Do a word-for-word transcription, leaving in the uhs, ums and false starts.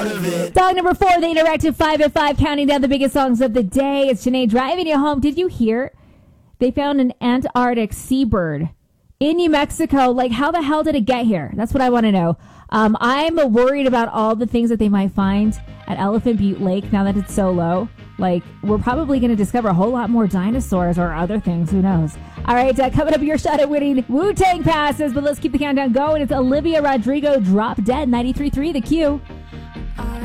Song number four, the Interactive five at five, counting down the biggest songs of the day. It's Janae driving you home. Did you hear? They found an Antarctic seabird in New Mexico. Like, how the hell did it get here? That's what I want to know. Um, I'm worried about all the things that they might find at Elephant Butte Lake now that it's so low. Like, we're probably going to discover a whole lot more dinosaurs or other things. Who knows? All right, uh, coming up, your shot at winning Wu-Tang passes. But let's keep the countdown going. It's Olivia Rodrigo, Drop Dead, ninety-three point three The Q.